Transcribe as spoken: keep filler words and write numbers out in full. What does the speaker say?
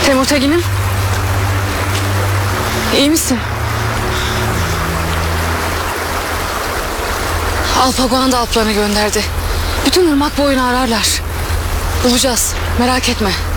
Temur Tegin'im. İyi misin? Alpagoan da Alplan'ı gönderdi. Bütün ırmak boyunu ararlar. Bulacağız, merak etme.